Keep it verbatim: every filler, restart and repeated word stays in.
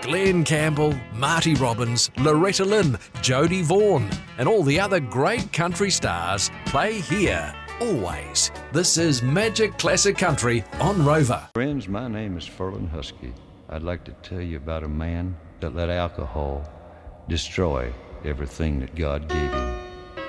Glenn Campbell, Marty Robbins, Loretta Lynn, Jodie Vaughan, and all the other great country stars play here, always. This is Magic Classic Country on Rover. Friends, my name is Furlan Husky. I'd like to tell you about a man that let alcohol destroy everything that God gave him.